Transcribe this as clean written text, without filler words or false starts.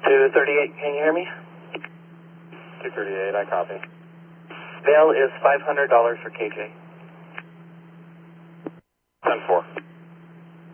238, can you hear me? 238, I copy. Bail is $500 for KJ.